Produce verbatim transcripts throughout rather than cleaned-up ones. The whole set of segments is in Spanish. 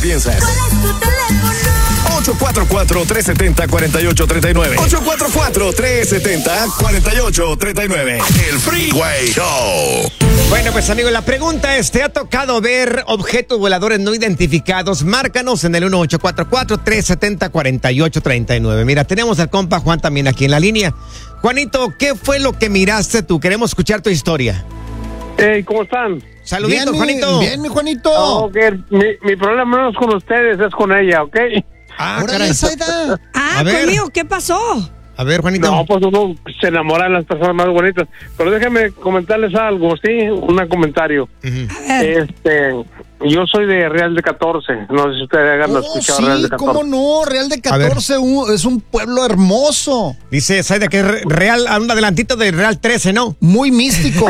piensas. ¿Cuál es tu teléfono? ocho cuatro cuatro, tres siete cero, cuatro ocho tres nueve. ocho cuatro cuatro, tres siete cero, cuatro ocho tres nueve. El Freeway Show. Bueno, pues amigos, la pregunta es, ¿te ha tocado ver objetos voladores no identificados? Márcanos en el uno ocho cuatro cuatro, tres siete cero, cuatro ocho tres nueve. Mira, tenemos al compa Juan también aquí en la línea. Juanito, ¿qué fue lo que miraste tú? Queremos escuchar tu historia. Hey, ¿cómo están? Saluditos, Bien, mi- Juanito. Bien, mi Juanito. Oh, ok, mi, mi problema no es con ustedes, es con ella, ¿ok? Ah, Órale, caray. Zaida. Ah, A ver. conmigo, ¿qué pasó? A ver, Juanito. No, pues uno se enamora de las personas más bonitas. Pero déjenme comentarles algo, ¿sí? Un comentario. Ujú. A ver, Este, yo soy de Real de catorce. No sé si ustedes hayan Oh, escuchado Real sí, de catorce. cómo no, Real de A ver. catorce un- es un pueblo hermoso, Dice Zaida que es re- Real, a un adelantito de Real trece, ¿no? muy místico.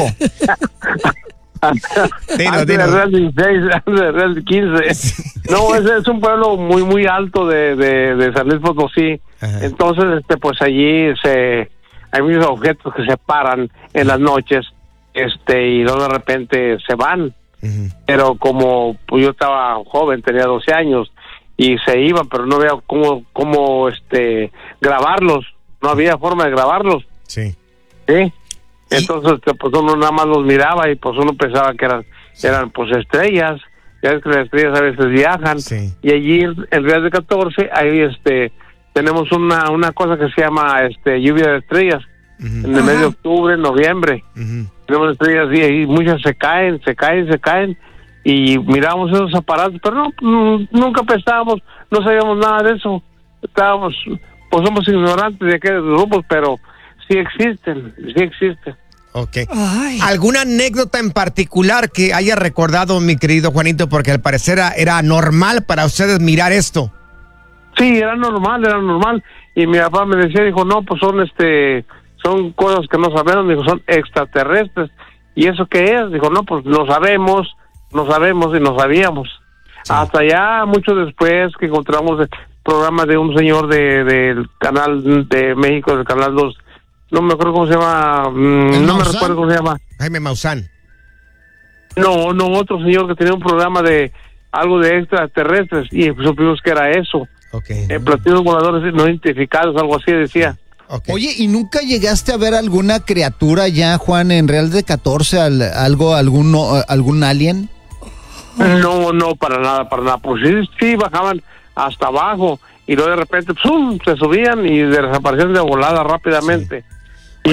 Dino, Antes dino. de Real dieciséis, antes de Real quince. No, es, es un pueblo muy, muy alto de, de, de San Luis Potosí. Ajá. Entonces, este, pues allí se, hay muchos objetos que se paran en las noches, este, y luego de repente se van. Ujú. Pero como pues, yo estaba joven, tenía doce años, y se iban, pero no había cómo, cómo, este, grabarlos. No había forma de grabarlos, Sí. ¿sí? Entonces, este, pues uno nada más los miraba y pues uno pensaba que eran, eran pues estrellas. Ya ves que las estrellas a veces viajan. Sí. Y allí en Real de catorce, ahí este, tenemos una, una cosa que se llama este, lluvia de estrellas. Ujú. En el mes de octubre, noviembre. Ujú. Tenemos estrellas y ahí muchas se caen, se caen, se caen. Y miramos esos aparatos, pero no, mm, nunca pensábamos, no sabíamos nada de eso. Estábamos, pues somos ignorantes de aquellos grupos, pero sí existen, sí existen. Ok. ay. ¿Alguna anécdota en particular que haya recordado, mi querido Juanito? Porque al parecer era, era normal para ustedes mirar esto. Sí, era normal, era normal. Y mi papá me decía, dijo, no, pues son este, son cosas que no sabemos, dijo, son extraterrestres. ¿Y eso qué es? Dijo, no, pues lo sabemos, no sabemos y no sabíamos. Sí. Hasta ya mucho después que encontramos el programa de un señor de del canal de México, del canal dos, no me acuerdo cómo se llama, mm, ¿El no me Maussan? recuerdo cómo se llama. Jaime Maussan. No, no, otro señor que tenía un programa de algo de extraterrestres y supimos que era eso. Ok. Eh, platillos voladores no identificados, algo así decía. Ok. Oye, ¿y nunca llegaste a ver alguna criatura ya, Juan, en Real de catorce, al- algo, algún, no- algún alien? No, no, para nada, para nada. Pues sí, sí, bajaban hasta abajo y luego de repente ¡pum!, se subían y desaparecían de volada rápidamente.